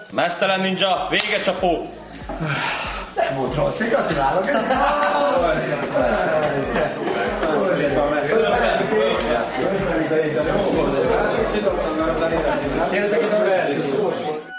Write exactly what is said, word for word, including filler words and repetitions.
Mesztelen ninja, végecsapó! Nem volt rossz, én gratulálok! Szerintem jó volt. Én